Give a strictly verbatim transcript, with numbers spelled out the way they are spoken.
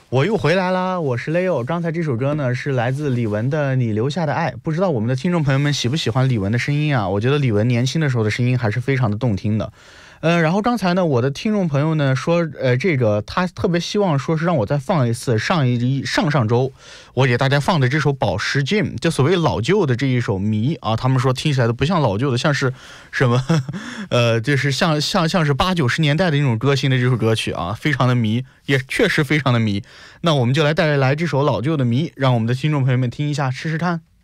我又回来啦，我是 Leo。刚才这首歌呢是来自李玟的《你留下的爱》，不知道我们的听众朋友们喜不喜欢李玟的声音啊？我觉得李玟年轻的时候的声音还是非常的动听的。呃，然后刚才呢，我的听众朋友呢说，呃，这个他特别希望说是让我再放一次上一上上周我给大家放的这首宝石 Jim， 就所谓老旧的这一首迷啊，他们说听起来都不像老旧的，像是什么，呃，就是像像像是八九十年代的那种歌星的这首歌曲啊，非常的迷，也确实非常的迷。那我们就来带来这首老旧的迷，让我们的听众朋友们听一下，试试看。